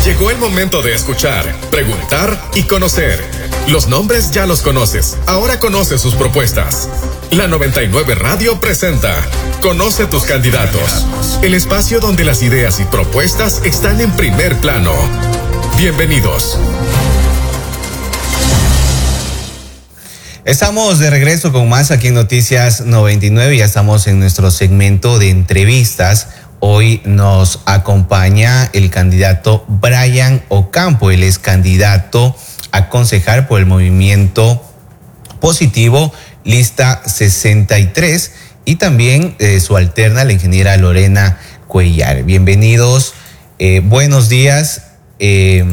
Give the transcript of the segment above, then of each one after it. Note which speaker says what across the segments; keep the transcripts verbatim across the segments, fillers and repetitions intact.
Speaker 1: Llegó el momento de escuchar, preguntar y conocer. Los nombres ya los conoces, ahora conoce sus propuestas. La noventa y nueve Radio presenta Conoce tus candidatos, el espacio donde las ideas y propuestas están en primer plano. Bienvenidos.
Speaker 2: Estamos de regreso con más aquí en Noticias noventa y nueve, ya estamos en nuestro segmento de entrevistas. Hoy nos acompaña el candidato Brian Ocampo. Él es candidato a concejal por el Movimiento Positivo, lista sesenta y tres, y también eh, su alterna, la ingeniera Lorena Cuellar. Bienvenidos, eh, buenos días. Eh,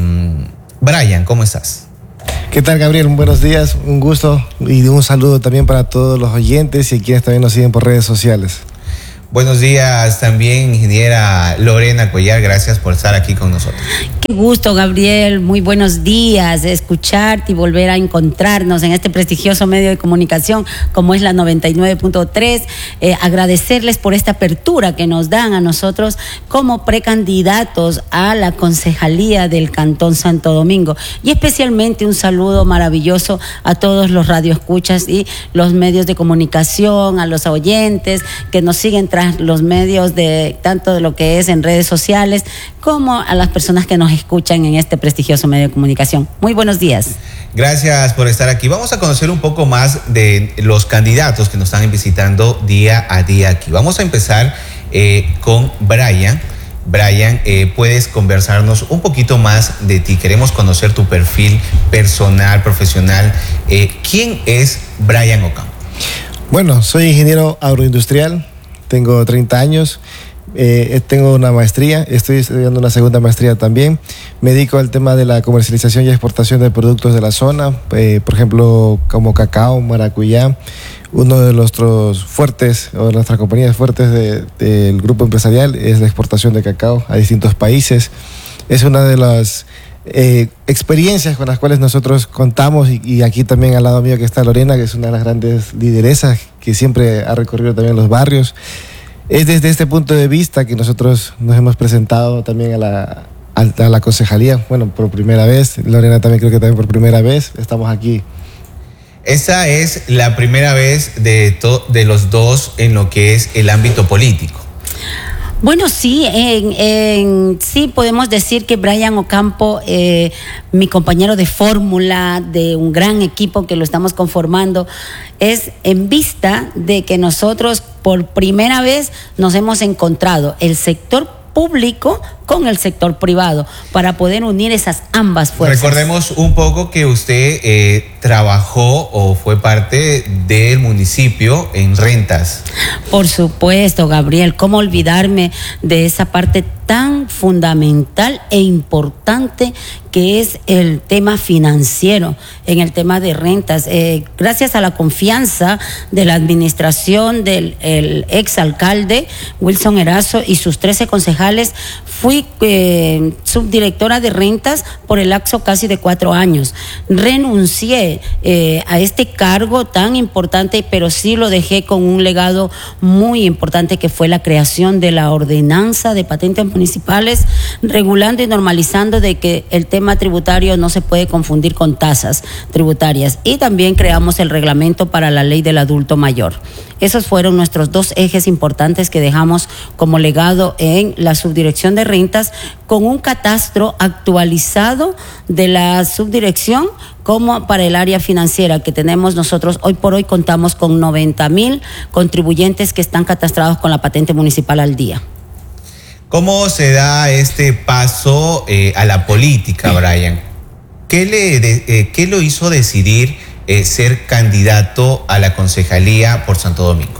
Speaker 2: Brian, ¿cómo estás?
Speaker 3: ¿Qué tal, Gabriel? Buenos días, un gusto y un saludo también para todos los oyentes y quienes también nos siguen por redes sociales.
Speaker 2: Buenos días también, ingeniera Lorena Cuellar, gracias por estar aquí con nosotros.
Speaker 4: Qué gusto, Gabriel, muy buenos días, escucharte y volver a encontrarnos en este prestigioso medio de comunicación como es la noventa y nueve punto tres. Eh, agradecerles por esta apertura que nos dan a nosotros como precandidatos a la concejalía del Cantón Santo Domingo. Y especialmente un saludo maravilloso a todos los radioescuchas y los medios de comunicación, a los oyentes que nos siguen tras los medios de tanto de lo que es en redes sociales como a las personas que nos escuchan en este prestigioso medio de comunicación. Muy buenos días.
Speaker 2: Gracias por estar aquí. Vamos a conocer un poco más de los candidatos que nos están visitando día a día aquí. Vamos a empezar eh, con Brian. Brian, eh, ¿puedes conversarnos un poquito más de ti? Queremos conocer tu perfil personal, profesional. Eh, ¿Quién es Brian Ocampo?
Speaker 3: Bueno, soy ingeniero agroindustrial. Tengo treinta años, eh, tengo una maestría, estoy estudiando una segunda maestría también. Me dedico al tema de la comercialización y exportación de productos de la zona, eh, por ejemplo, como cacao, maracuyá. Uno de nuestros fuertes, o de nuestras compañías fuertes de, del grupo empresarial es la exportación de cacao a distintos países. Es una de las eh, experiencias con las cuales nosotros contamos y, y aquí también al lado mío que está Lorena, que es una de las grandes lideresas que siempre ha recorrido también los barrios. Es desde este punto de vista que nosotros nos hemos presentado también a la, a, a la concejalía, bueno, por primera vez. Lorena también creo que también por primera vez estamos aquí.
Speaker 2: Esa es la primera vez de, to, de los dos en lo que es el ámbito político.
Speaker 4: Bueno, sí, en, en, sí podemos decir que Brian Ocampo, eh, mi compañero de fórmula, de un gran equipo que lo estamos conformando, es en vista de que nosotros por primera vez nos hemos encontrado el sector público con el sector privado para poder unir esas ambas fuerzas.
Speaker 2: Recordemos un poco que usted eh, trabajó o fue parte del municipio en rentas.
Speaker 4: Por supuesto, Gabriel, ¿cómo olvidarme de esa parte tan fundamental e importante que es el tema financiero en el tema de rentas? Eh, gracias a la confianza de la administración del el exalcalde Wilson Erazo y sus trece concejales, fui eh, subdirectora de rentas por el lapso casi de cuatro años. Renuncié eh, a este cargo tan importante, pero sí lo dejé con un legado muy importante que fue la creación de la ordenanza de patentes municipales, regulando y normalizando de que el tema tributario no se puede confundir con tasas tributarias, y también creamos el reglamento para la ley del adulto mayor. Esos fueron nuestros dos ejes importantes que dejamos como legado en la subdirección de rentas, con un catastro actualizado de la subdirección como para el área financiera que tenemos nosotros. Hoy por hoy contamos con noventa mil contribuyentes que están catastrados con la patente municipal al día.
Speaker 2: ¿Cómo se da este paso eh, a la política, Brian? ¿Qué, le de, eh, ¿qué lo hizo decidir eh, ser candidato a la concejalía por Santo Domingo?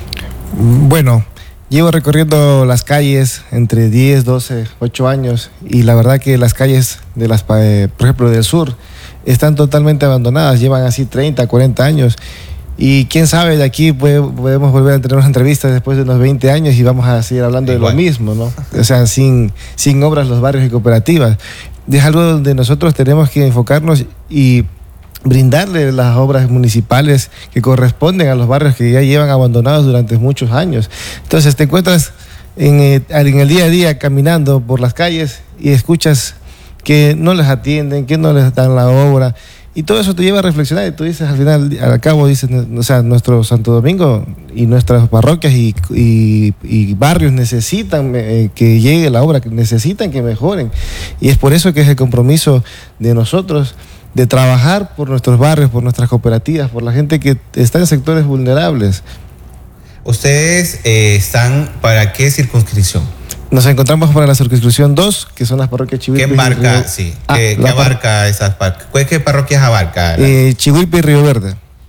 Speaker 3: Bueno, llevo recorriendo las calles entre diez, doce, ocho años, y la verdad que las calles, de las, eh, por ejemplo, del sur, están totalmente abandonadas, llevan así treinta, cuarenta años. Y quién sabe, de aquí puede, podemos volver a tener unas entrevistas después de unos veinte años y vamos a seguir hablando Igual. de lo mismo, ¿no? O sea, sin, sin obras, los barrios y cooperativas. Es algo donde nosotros tenemos que enfocarnos y brindarle las obras municipales que corresponden a los barrios que ya llevan abandonados durante muchos años. Entonces te encuentras en, en el día a día caminando por las calles y escuchas que no les atienden, que no les dan la obra. Y todo eso te lleva a reflexionar y tú dices al final, al cabo dices, o sea, nuestro Santo Domingo y nuestras parroquias y, y, y barrios necesitan eh, que llegue la obra, que necesitan que mejoren. Y es por eso que es el compromiso de nosotros de trabajar por nuestros barrios, por nuestras cooperativas, por la gente que está en sectores vulnerables.
Speaker 2: ¿Ustedes eh, están para qué circunscripción?
Speaker 3: Nos encontramos para la circunscripción dos, que son las parroquias Chihuilpe.
Speaker 2: ¿Qué embarca? Sí.
Speaker 3: Ah,
Speaker 2: ¿Qué, qué abarca esas parroquias? ¿Qué parroquias abarca?
Speaker 3: Eh, Chihuilpe y Río Verde.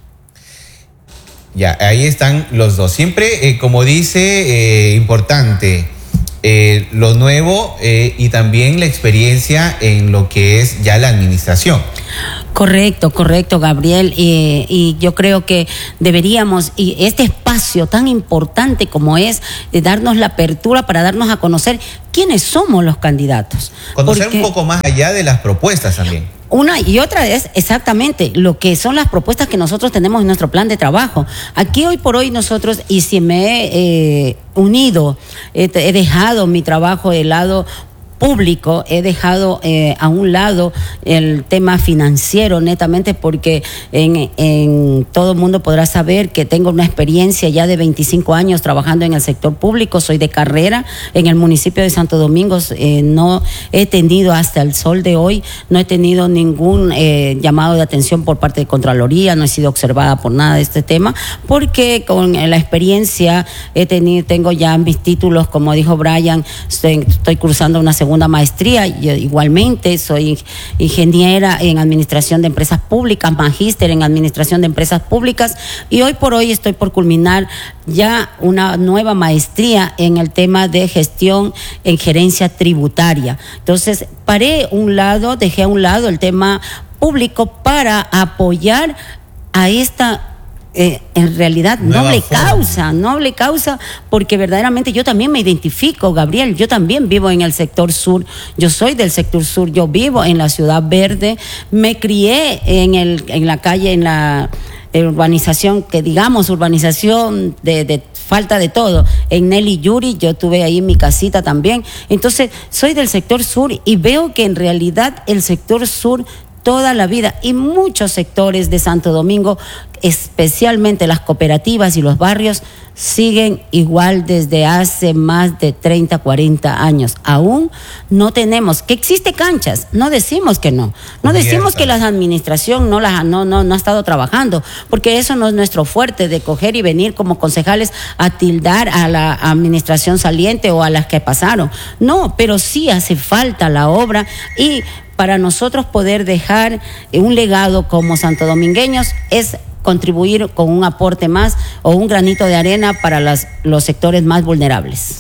Speaker 2: Ya, ahí están los dos. Siempre, eh, como dice, eh, importante, eh, lo nuevo eh, y también la experiencia en lo que es ya la administración.
Speaker 4: Correcto, correcto, Gabriel. Y, y yo creo que deberíamos, y este espacio tan importante como es, de darnos la apertura para darnos a conocer quiénes somos los candidatos.
Speaker 2: Conocer
Speaker 4: Porque
Speaker 2: un poco más allá de las propuestas también.
Speaker 4: Una y otra es exactamente lo que son las propuestas que nosotros tenemos en nuestro plan de trabajo. Aquí hoy por hoy nosotros, y si me he eh, unido, he, he dejado mi trabajo de lado público, he dejado eh, a un lado el tema financiero netamente porque en, en todo el mundo podrá saber que tengo una experiencia ya de veinticinco años trabajando en el sector público, soy de carrera en el municipio de Santo Domingo, eh, no he tenido hasta el sol de hoy, no he tenido ningún eh, llamado de atención por parte de Contraloría, no he sido observada por nada de este tema, porque con la experiencia he tenido, tengo ya mis títulos, como dijo Brian, estoy, estoy cursando una segunda segunda maestría. Yo igualmente soy ingeniera en administración de empresas públicas, magíster en administración de empresas públicas, y hoy por hoy estoy por culminar ya una nueva maestría en el tema de gestión en gerencia tributaria. Entonces, paré un lado, dejé a un lado el tema público para apoyar a esta Eh, en realidad Nueva noble forma. causa, noble causa, porque verdaderamente yo también me identifico, Gabriel, yo también vivo en el sector sur, yo soy del sector sur, yo vivo en la Ciudad Verde, me crié en el en la calle, en la urbanización, que digamos urbanización de, de falta de todo, en Nelly Yuri, yo tuve ahí mi casita también, entonces soy del sector sur y veo que en realidad el sector sur toda la vida y muchos sectores de Santo Domingo, especialmente las cooperativas y los barrios, siguen igual desde hace más de treinta, cuarenta años. Aún no tenemos, que existe canchas, no decimos que no, no decimos que la administración no, la, no, no, no ha estado trabajando, porque eso no es nuestro fuerte, de coger y venir como concejales a tildar a la administración saliente o a las que pasaron. No, pero sí hace falta la obra, y para nosotros poder dejar un legado como santodomingueños es contribuir con un aporte más o un granito de arena para las, los sectores más vulnerables.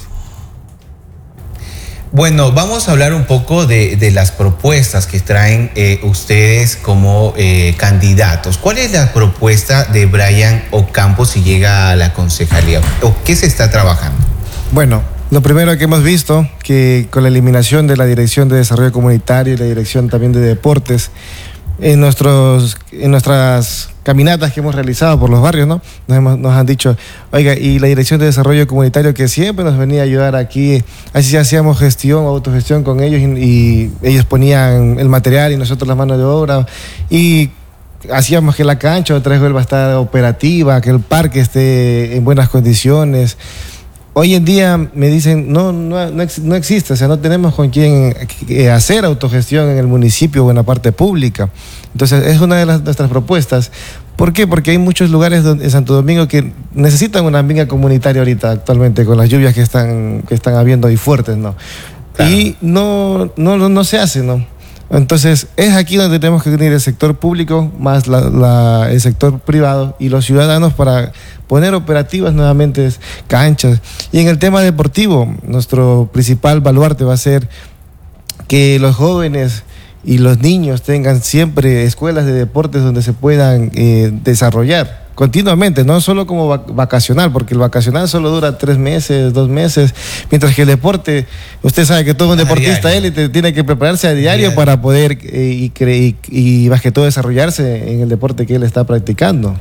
Speaker 2: Bueno, vamos a hablar un poco de, de las propuestas que traen eh, ustedes como eh, candidatos. ¿Cuál es la propuesta de Brian Ocampo si llega a la concejalía? ¿O qué se está trabajando?
Speaker 3: Bueno, lo primero que hemos visto, que con la eliminación de la Dirección de Desarrollo Comunitario y la Dirección también de Deportes, en, nuestros, en nuestras caminatas que hemos realizado por los barrios, ¿no? Nos, hemos, nos han dicho, oiga, y la Dirección de Desarrollo Comunitario que siempre nos venía a ayudar aquí, así hacíamos gestión, autogestión con ellos, y, y ellos ponían el material y nosotros las manos de obra, y hacíamos que la cancha otra vez vuelva a estar operativa, que el parque esté en buenas condiciones. Hoy en día me dicen, no, no, no, no existe, o sea, no tenemos con quién hacer autogestión en el municipio o en la parte pública. Entonces, es una de las, nuestras propuestas. ¿Por qué? Porque hay muchos lugares donde, en Santo Domingo que necesitan una vinga comunitaria ahorita, actualmente, con las lluvias que están, que están habiendo ahí fuertes, ¿no? Claro. Y no, no, no, no se hace, ¿no? Entonces, es aquí donde tenemos que unir el sector público más la, la, el sector privado y los ciudadanos para poner operativas nuevamente canchas. Y en el tema deportivo, nuestro principal baluarte va a ser que los jóvenes y los niños tengan siempre escuelas de deportes donde se puedan eh, desarrollar continuamente, no solo como vac- vacacional, porque el vacacional solo dura tres meses, dos meses, mientras que el deporte, usted sabe que todo un deportista élite tiene que prepararse a diario, diario. para poder eh, y, cre- y, y más que todo desarrollarse en el deporte que él está practicando.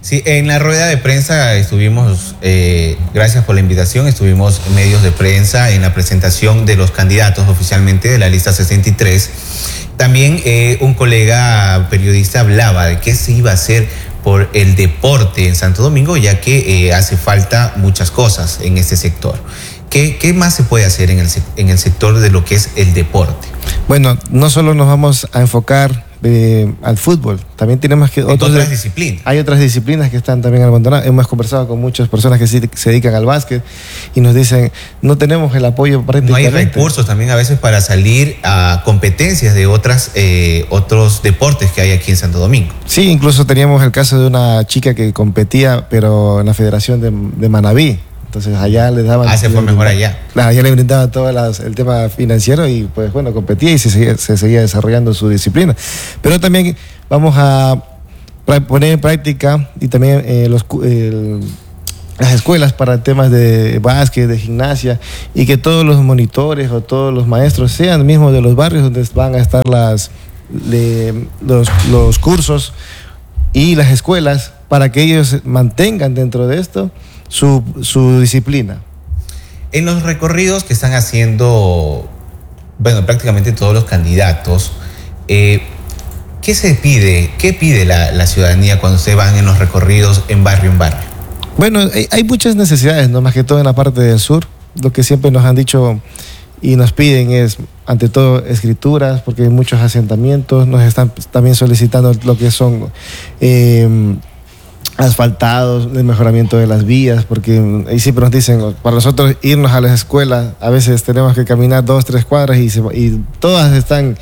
Speaker 2: Sí, en la rueda de prensa estuvimos, eh, gracias por la invitación, estuvimos en medios de prensa en la presentación de los candidatos oficialmente de la lista sesenta y tres. También eh, un colega periodista hablaba de qué se iba a hacer por el deporte en Santo Domingo, ya que eh, hace falta muchas cosas en este sector. ¿Qué, qué más se puede hacer en el, en el sector de lo que es el deporte?
Speaker 3: Bueno, no solo nos vamos a enfocar eh, al fútbol, también tenemos que...
Speaker 2: Otras
Speaker 3: otros,
Speaker 2: disciplinas.
Speaker 3: Hay otras disciplinas que están también abandonadas. Hemos conversado con muchas personas que sí, se dedican al básquet y nos dicen, no tenemos el apoyo prácticamente.
Speaker 2: No hay recursos también a veces para salir a competencias de otras, eh, otros deportes que hay aquí en Santo Domingo.
Speaker 3: Sí, incluso teníamos el caso de una chica que competía, pero en la Federación de, de Manabí. Entonces allá le daban...
Speaker 2: Ah, se fue mejor allá.
Speaker 3: Claro, allá le brindaban todo las, el tema financiero y pues bueno, competía y se seguía, se seguía desarrollando su disciplina. Pero también vamos a poner en práctica y también eh, los, eh, las escuelas para temas de básquet, de gimnasia, y que todos los monitores o todos los maestros sean mismos de los barrios donde van a estar las, de, los, los cursos y las escuelas, para que ellos mantengan dentro de esto Su, su disciplina.
Speaker 2: En los recorridos que están haciendo, bueno, prácticamente todos los candidatos, eh, ¿qué se pide? ¿Qué pide la, la ciudadanía cuando se van en los recorridos en barrio en barrio?
Speaker 3: Bueno, hay, hay muchas necesidades, ¿no? Más que todo en la parte del sur. Lo que siempre nos han dicho y nos piden es, ante todo, escrituras, porque hay muchos asentamientos. Nos están también solicitando lo que son... Eh, asfaltados, el mejoramiento de las vías, porque ahí siempre nos dicen, para nosotros irnos a las escuelas, a veces tenemos que caminar dos, tres cuadras y, se, y todas están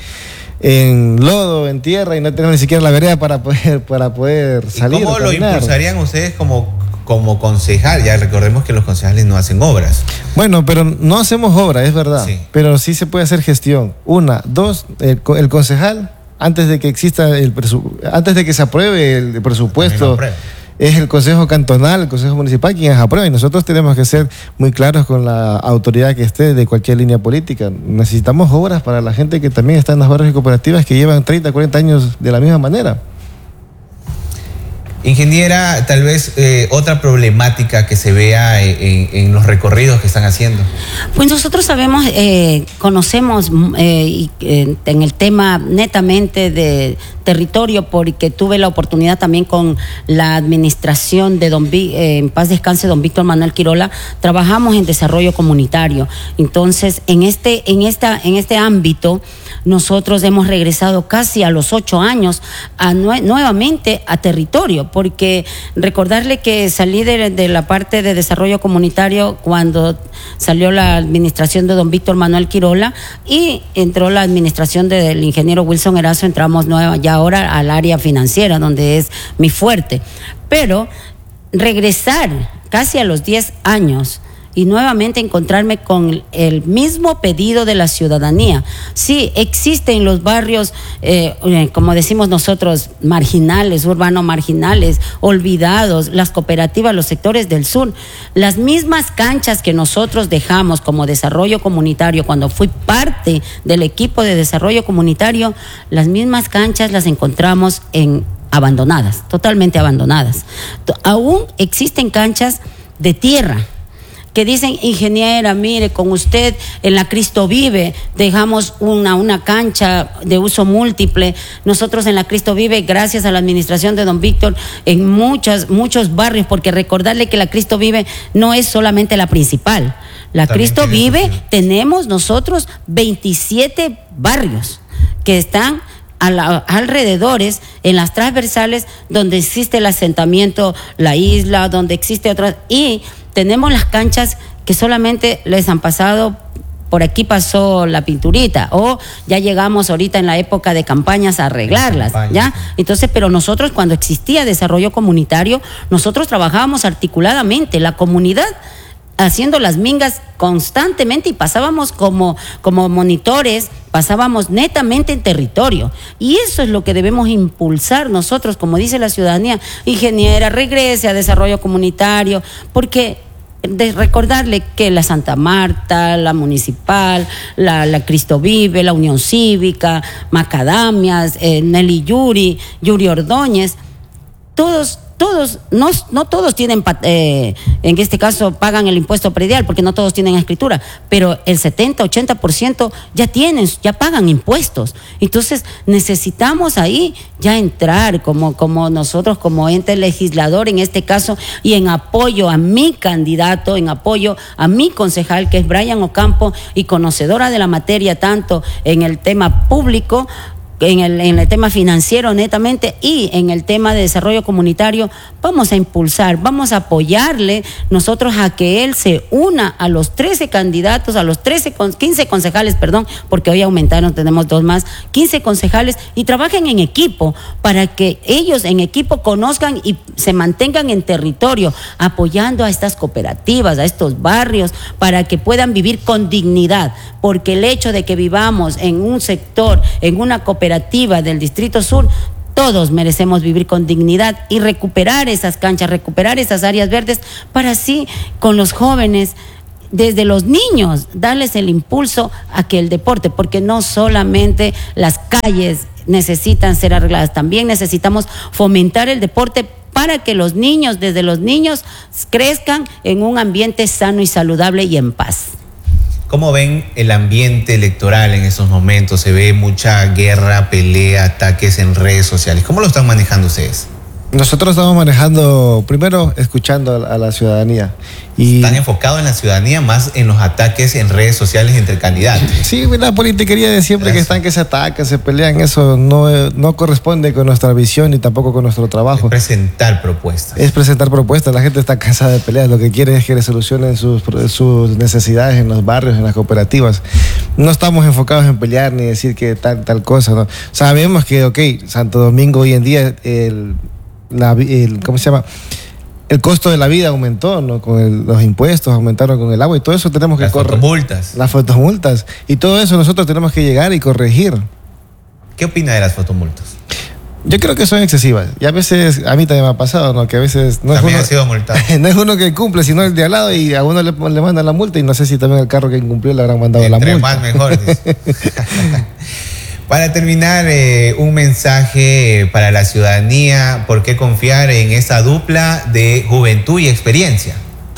Speaker 3: en lodo, en tierra, y no tenemos ni siquiera la vereda para poder, para poder salir.
Speaker 2: ¿Y cómo lo impulsarían ustedes como, como concejal? Ya recordemos que los concejales no hacen obras.
Speaker 3: Bueno, pero no hacemos obra, es verdad, sí. Pero sí se puede hacer gestión. Una, dos, el, el concejal, antes de que exista el presu, antes de que se apruebe el presupuesto, es el Consejo Cantonal, el Consejo Municipal quienes aprueban, y nosotros tenemos que ser muy claros con la autoridad que esté de cualquier línea política. Necesitamos obras para la gente que también está en las barrios y cooperativas que llevan treinta, cuarenta años de la misma manera.
Speaker 2: Ingeniera, tal vez eh, otra problemática que se vea en, en los recorridos que están haciendo.
Speaker 4: Pues nosotros sabemos, eh, conocemos eh, y, eh, en el tema netamente de territorio, porque tuve la oportunidad también con la administración de don Vi, eh, en paz descanse don Víctor Manuel Quirola, trabajamos en desarrollo comunitario. Entonces, en este, en esta, en este ámbito, nosotros hemos regresado casi a los ocho años a nue nuevamente a territorio, porque recordarle que salí de, de la parte de desarrollo comunitario cuando salió la administración de don Víctor Manuel Quirola y entró la administración del ingeniero Wilson Erazo, entramos nueva, ya ahora al área financiera, donde es mi fuerte. Pero regresar casi a los diez años y nuevamente encontrarme con el mismo pedido de la ciudadanía. Sí, existen los barrios, eh, como decimos nosotros, marginales, urbanos marginales, olvidados, las cooperativas, los sectores del sur. Las mismas canchas que nosotros dejamos como desarrollo comunitario, cuando fui parte del equipo de desarrollo comunitario, las mismas canchas las encontramos en abandonadas, totalmente abandonadas. Aún existen canchas de tierra, que dicen, ingeniera, mire, con usted en la Cristo Vive dejamos una, una cancha de uso múltiple. Nosotros en la Cristo Vive, gracias a la administración de don Víctor, en muchas, muchos barrios, porque recordarle que la Cristo Vive no es solamente la principal. La También Cristo Vive, función. Tenemos nosotros veintisiete barrios que están a la, alrededores, en las transversales, donde existe el asentamiento, la isla, donde existe otras, y tenemos las canchas que solamente les han pasado, por aquí pasó la pinturita, o ya llegamos ahorita en la época de campañas a arreglarlas, ¿ya? Entonces, pero nosotros cuando existía desarrollo comunitario, nosotros trabajábamos articuladamente, la comunidad haciendo las mingas constantemente, y pasábamos como, como monitores, pasábamos netamente en territorio, y eso es lo que debemos impulsar nosotros, como dice la ciudadanía. Ingeniera, regrese a desarrollo comunitario, porque de recordarle que la Santa Marta, la Municipal, la, la Cristo Vive, la Unión Cívica, Macadamias, eh, Nelly Yuri, Yuri Ordóñez, todos todos, no, no todos tienen, eh, en este caso pagan el impuesto predial, porque no todos tienen escritura, pero el setenta, ochenta por ciento ya tienen, ya pagan impuestos. Entonces necesitamos ahí ya entrar como, como nosotros, como ente legislador en este caso, y en apoyo a mi candidato, en apoyo a mi concejal, que es Brian Ocampo, y conocedora de la materia tanto en el tema público, En el, en el tema financiero netamente y en el tema de desarrollo comunitario. Vamos a impulsar, vamos a apoyarle nosotros a que él se una a los trece candidatos, a los trece, quince concejales, perdón, porque hoy aumentaron, tenemos dos más, quince concejales, y trabajen en equipo para que ellos en equipo conozcan y se mantengan en territorio, apoyando a estas cooperativas, a estos barrios, para que puedan vivir con dignidad, porque el hecho de que vivamos en un sector, en una cooperativa del Distrito Sur, todos merecemos vivir con dignidad y recuperar esas canchas, recuperar esas áreas verdes, para así con los jóvenes, desde los niños, darles el impulso a que el deporte, porque no solamente las calles necesitan ser arregladas, también necesitamos fomentar el deporte para que los niños, desde los niños, crezcan en un ambiente sano y saludable y en paz.
Speaker 2: ¿Cómo ven el ambiente electoral en estos momentos? Se ve mucha guerra, pelea, ataques en redes sociales. ¿Cómo lo están manejando ustedes?
Speaker 3: Nosotros estamos manejando, primero, escuchando a la ciudadanía. Y
Speaker 2: están enfocados en la ciudadanía, más en los ataques en redes sociales entre candidatos.
Speaker 3: Sí, la politiquería de siempre, que están que se atacan, se pelean, eso no, no corresponde con nuestra visión ni tampoco con nuestro trabajo.
Speaker 2: Es presentar propuestas.
Speaker 3: Es presentar propuestas. La gente está cansada de peleas, lo que quiere es que le solucionen sus, sus necesidades en los barrios, en las cooperativas. No estamos enfocados en pelear ni decir que tal, tal cosa, ¿no? Sabemos que, ok, Santo Domingo hoy en día, el, la, el, ¿cómo se llama?, el costo de la vida aumentó, ¿no? Con el, los impuestos aumentaron con el agua, y todo eso tenemos que
Speaker 2: las
Speaker 3: corregir.
Speaker 2: Fotomultas.
Speaker 3: Las fotomultas. Y todo eso nosotros tenemos que llegar y corregir.
Speaker 2: ¿Qué opina de las fotomultas?
Speaker 3: Yo creo que son excesivas. Y a veces, a mí también me ha pasado, ¿no? Que a veces no
Speaker 2: también
Speaker 3: es uno,
Speaker 2: ha sido multado.
Speaker 3: No es uno que cumple, sino el de al lado, y a uno le, le mandan la multa, y no sé si también el carro que incumplió le habrán mandado
Speaker 2: Entre
Speaker 3: la multa.
Speaker 2: más mejor. Para terminar, eh, un mensaje para la ciudadanía: ¿por qué confiar en esa dupla de juventud y experiencia?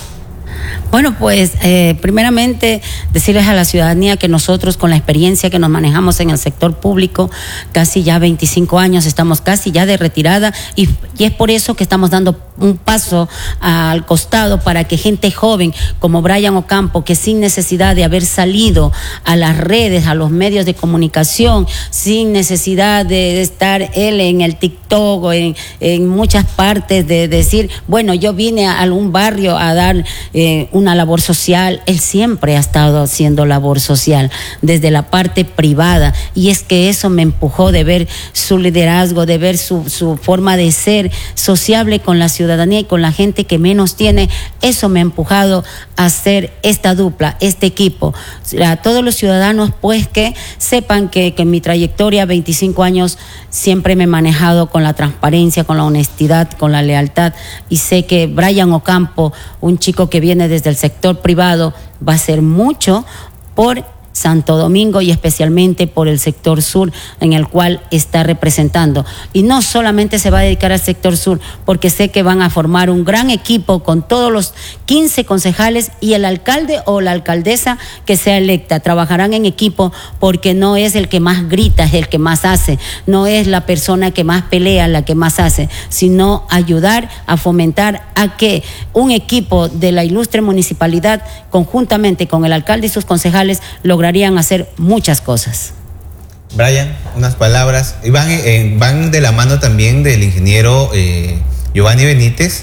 Speaker 4: Bueno, pues eh, primeramente decirles a la ciudadanía que nosotros, con la experiencia que nos manejamos en el sector público, casi ya veinticinco años, estamos casi ya de retirada, y, y es por eso que estamos dando un paso al costado para que gente joven como Brian Ocampo, que sin necesidad de haber salido a las redes, a los medios de comunicación, sin necesidad de estar él en el TikTok o en, en muchas partes, de decir, bueno, yo vine a algún barrio a dar eh, una labor social. Él siempre ha estado haciendo labor social desde la parte privada, y es que eso me empujó, de ver su liderazgo, de ver su, su forma de ser sociable con la ciudadanía y con la gente que menos tiene. Eso me ha empujado a hacer esta dupla, este equipo. A todos los ciudadanos, pues, que sepan que, que en mi trayectoria, veinticinco años, siempre me he manejado con la transparencia, con la honestidad, con la lealtad, y sé que Brian Ocampo, un chico que viene desde el sector privado, va a hacer mucho por Santo Domingo y especialmente por el sector sur, en el cual está representando. Y no solamente se va a dedicar al sector sur, porque sé que van a formar un gran equipo con todos los quince concejales y el alcalde o la alcaldesa que sea electa. Trabajarán en equipo, porque no es el que más grita, es el que más hace. No es la persona que más pelea la que más hace, sino ayudar a fomentar a que un equipo de la ilustre municipalidad, conjuntamente con el alcalde y sus concejales, lograrían hacer muchas cosas.
Speaker 2: Brian, unas palabras. Y van, eh, van de la mano también del ingeniero eh, Giovanni Benítez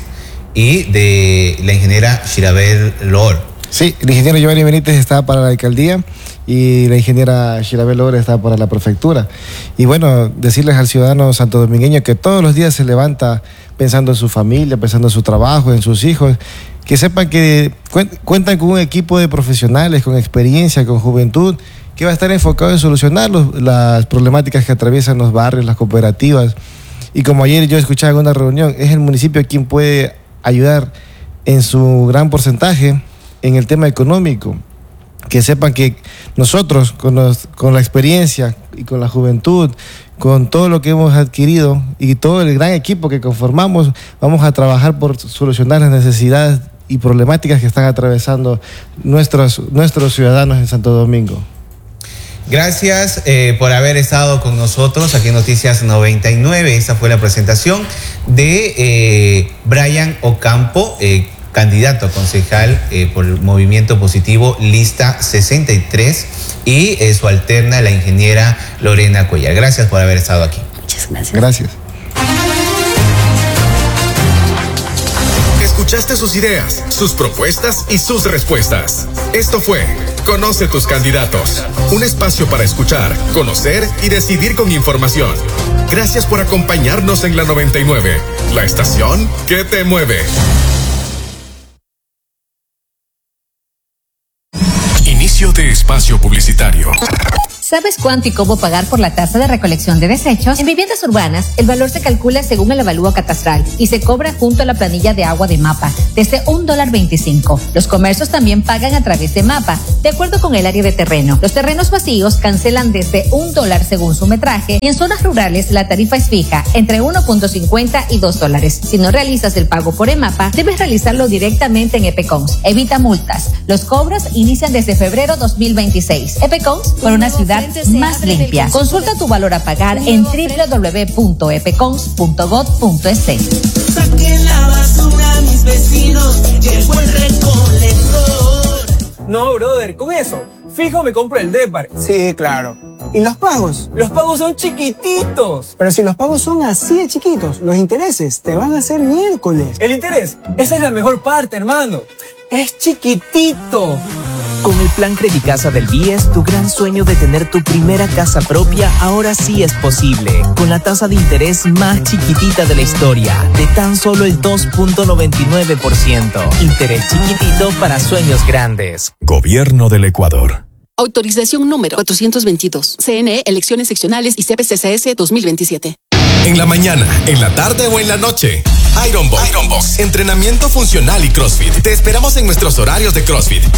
Speaker 2: y de la ingeniera Shirabel Lor.
Speaker 3: Sí, el ingeniero Giovanni Benítez está para la alcaldía y la ingeniera Shirabel Lor está para la prefectura. Y bueno, decirles al ciudadano santodomingueño que todos los días se levanta pensando en su familia, pensando en su trabajo, en sus hijos, que sepan que cuentan con un equipo de profesionales, con experiencia, con juventud, que va a estar enfocado en solucionar los, las problemáticas que atraviesan los barrios, las cooperativas. Y como ayer yo escuchaba en una reunión, es el municipio quien puede ayudar en su gran porcentaje en el tema económico. que sepan que nosotros, con, los, con la experiencia y con la juventud, con todo lo que hemos adquirido y todo el gran equipo que conformamos, vamos a trabajar por solucionar las necesidades y problemáticas que están atravesando nuestros, nuestros ciudadanos en Santo Domingo.
Speaker 2: Gracias eh, por haber estado con nosotros aquí en Noticias noventa y nueve. Esta fue la presentación de eh, Brian Ocampo, eh, candidato a concejal eh, por el Movimiento Positivo Lista sesenta y tres, y eh, su alterna, la ingeniera Lorena Cuellar. Gracias por haber estado aquí.
Speaker 4: Muchas gracias.
Speaker 3: Gracias.
Speaker 1: Escuchaste sus ideas, sus propuestas y sus respuestas. Esto fue Conoce tus candidatos. Un espacio para escuchar, conocer y decidir con información. Gracias por acompañarnos en la noventa y nueve, la estación que te mueve. Inicio de espacio publicitario.
Speaker 5: ¿Sabes cuánto y cómo pagar por la tasa de recolección de desechos? En viviendas urbanas, el valor se calcula según el avalúo catastral y se cobra junto a la planilla de agua de MAPA, desde un dólar veinticinco. Los comercios también pagan a través de MAPA, de acuerdo con el área de terreno. Los terrenos vacíos cancelan desde un dólar según su metraje, y en zonas rurales la tarifa es fija, entre uno punto cincuenta y dos dólares. Si no realizas el pago por EMAPA, debes realizarlo directamente en EPECONS. Evita multas. Los cobros inician desde febrero dos mil veintiséis. EPECONS, por una ciudad más limpia. Consulta tu valor a pagar en doble u doble u doble u punto epecons punto gov punto es.
Speaker 6: Saquen la basura, mis vecinos, llegó el recolector.
Speaker 7: No, brother, con eso, fijo me compro el Depar.
Speaker 8: Sí, claro. ¿Y los pagos?
Speaker 7: Los pagos son chiquititos.
Speaker 8: Pero si los pagos son así de chiquitos, los intereses te van a hacer miércoles.
Speaker 7: El interés, esa es la mejor parte, hermano. Es chiquitito.
Speaker 9: Con el plan Credicasa del B I E S, tu gran sueño de tener tu primera casa propia ahora sí es posible. Con la tasa de interés más chiquitita de la historia, de tan solo el dos punto noventa y nueve por ciento. Interés chiquitito para sueños grandes.
Speaker 1: Gobierno del Ecuador.
Speaker 10: Autorización número cuatrocientos veintidós. C N E, Elecciones Seccionales y C P C C S dos mil veintisiete.
Speaker 1: En la mañana, en la tarde o en la noche. Ironbox. Ironbox. Entrenamiento funcional y CrossFit. Te esperamos en nuestros horarios de CrossFit.